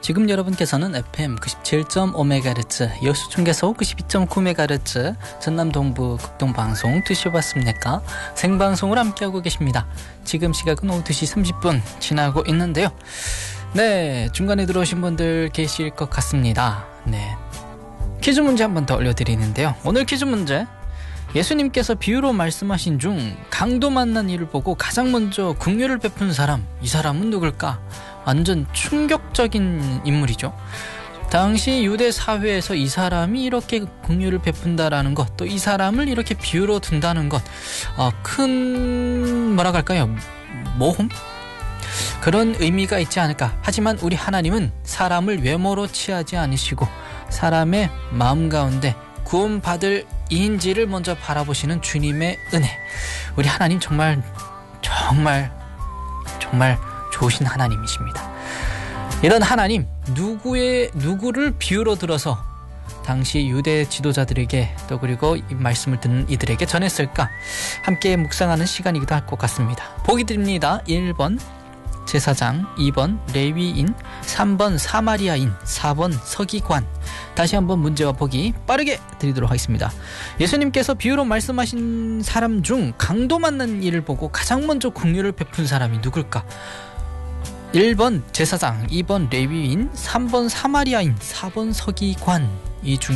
지금 여러분께서는 FM 97.5MHz, 여수 중계소 92.9MHz, 전남 동부 극동방송 2시 봤습니까? 생방송을 함께하고 계십니다. 지금 시각은 오후 2시 30분 지나고 있는데요. 네, 중간에 들어오신 분들 계실 것 같습니다. 네, 퀴즈 문제 한 번 더 올려드리는데요. 오늘 퀴즈 문제, 예수님께서 비유로 말씀하신 중 강도 만난 이를 보고 가장 먼저 긍휼을 베푼 사람, 이 사람은 누굴까? 완전 충격적인 인물이죠. 당시 유대 사회에서 이 사람이 이렇게 긍휼을 베푼다라는 것, 또 이 사람을 이렇게 비유로 둔다는 것, 큰 뭐라 할까요? 모험? 그런 의미가 있지 않을까. 하지만 우리 하나님은 사람을 외모로 취하지 않으시고 사람의 마음 가운데 구원받을 이인지를 먼저 바라보시는 주님의 은혜. 우리 하나님 정말 좋으신 하나님이십니다. 이런 하나님, 누구를 비유로 들어서 당시 유대 지도자들에게, 또 그리고 이 말씀을 듣는 이들에게 전했을까? 함께 묵상하는 시간이기도 할 것 같습니다. 보기 드립니다. 1번 제사장, 2번 레위인, 3번 사마리아인, 4번 서기관. 다시 한번 문제와 보기 빠르게 드리도록 하겠습니다. 예수님께서 비유로 말씀하신 사람 중 강도 만난 이를 보고 가장 먼저 긍휼을 베푼 사람이 누굴까? 1번 제사장, 2번 레위인, 3번 사마리아인, 4번 서기관. 이 중에